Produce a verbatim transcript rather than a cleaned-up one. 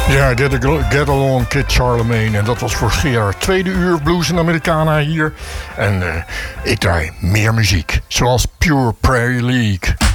Ja, Get, Get Along, Kid Charlemagne. En dat was voor Gerard. Tweede uur Blues en Americana hier. En uh, ik draai meer muziek. Zoals Pure Prairie League.